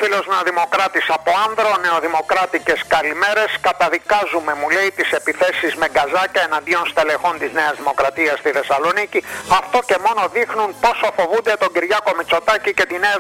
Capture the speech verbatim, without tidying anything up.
φίλος Νεοδημοκράτης από Άνδρο. Νεοδημοκράτικες καλημέρες. Καταδικάζουμε, μου λέει, τις επιθέσεις με γκαζάκια εναντίον στελεχών της Νέας Δημοκρατίας στη Θεσσαλονίκη. Αυτό και μόνο δείχνουν πόσο φοβούνται τον Κυριάκο Μητσοτάκη και τη Νέα